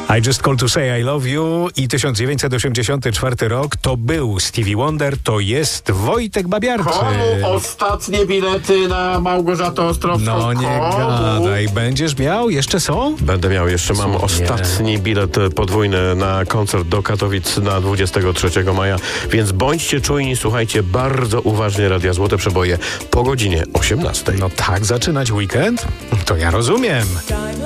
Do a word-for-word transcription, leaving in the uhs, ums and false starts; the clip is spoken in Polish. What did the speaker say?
I Just Call to Say I Love You i tysiąc dziewięćset osiemdziesiąty czwarty rok to był Stevie Wonder, to jest Wojtek Babiarczyk. Komu ostatnie bilety na Małgorzatę Ostrowską? No nie Komu? gadaj, będziesz miał? Jeszcze są? Będę miał, jeszcze mam Nie. ostatni bilet podwójny na koncert do Katowic na dwudziestego trzeciego maja, więc bądźcie czujni, słuchajcie bardzo uważnie Radia Złote Przeboje po godzinie osiemnastej. No tak zaczynać weekend? To ja rozumiem.